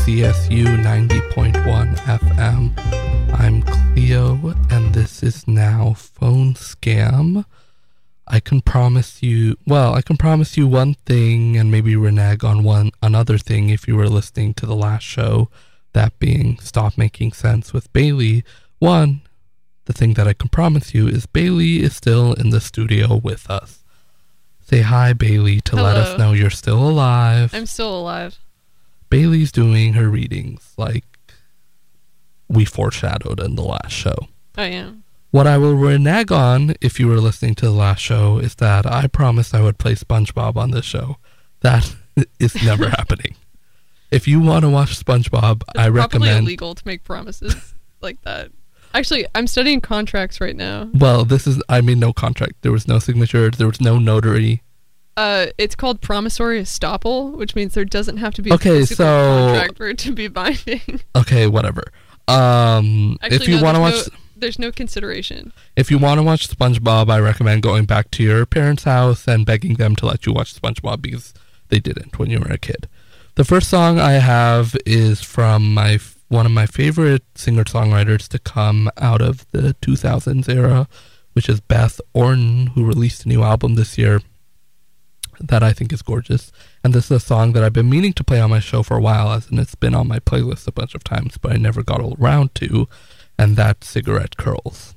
CSU 90.1 FM. I'm Cleo, and this is now Phone Scam. I can promise you one thing and maybe renege on another thing if you were listening to the last show, that being Stop Making Sense with Bailey. One, the thing that I can promise you is Bailey is still in the studio with us. Say hi, Bailey, to Hello. let us know you're still alive. I'm still alive. Bailey's doing her readings like we foreshadowed in the last show. I am. What I will renege on, if you were listening to the last show, is that I promised I would play SpongeBob on this show. That is never happening. If you want to watch SpongeBob, It's I probably recommend... illegal to make promises like that. Actually, I'm studying contracts right now. Well, I made no contract. There was no signature. There was no notary. It's called promissory estoppel, which means there doesn't have to be a Okay, physical so... contract for it to be binding. Okay, whatever. Actually, if you want to watch... There's no consideration. If you want to watch SpongeBob, I recommend going back to your parents' house and begging them to let you watch SpongeBob because they didn't when you were a kid. The first song I have is from one of my favorite singer-songwriters to come out of the 2000s era, which is Beth Orton, who released a new album this year that I think is gorgeous. And this is a song that I've been meaning to play on my show for a while, as in it's been on my playlist a bunch of times, but I never got around to, and that's Cigarette Curls.